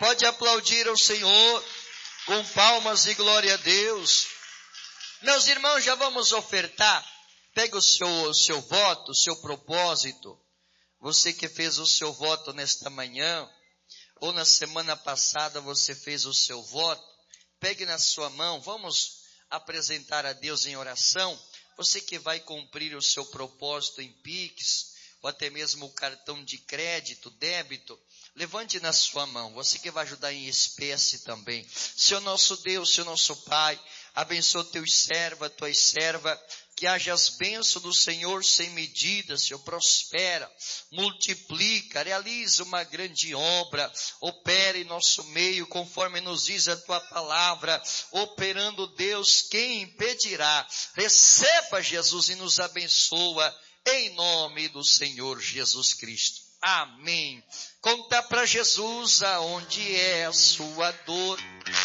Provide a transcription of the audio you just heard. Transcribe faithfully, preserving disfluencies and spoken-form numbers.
Pode aplaudir ao Senhor com palmas e glória a Deus. Meus irmãos, já vamos ofertar. Pega o seu, o seu voto, o seu propósito. Você que fez o seu voto nesta manhã, ou na semana passada você fez o seu voto, pegue na sua mão, vamos apresentar a Deus em oração. Você que vai cumprir o seu propósito em Pix, ou até mesmo o cartão de crédito, débito, levante na sua mão. Você que vai ajudar em espécie também. Senhor nosso Deus, Senhor nosso Pai, abençoa teus servos, tuas servas, que haja as bênçãos do Senhor sem medida, Senhor, prospera, multiplica, realiza uma grande obra, opera em nosso meio, conforme nos diz a tua palavra, operando Deus, quem impedirá? Receba Jesus e nos abençoa, em nome do Senhor Jesus Cristo. Amém. Conta para Jesus aonde é a sua dor.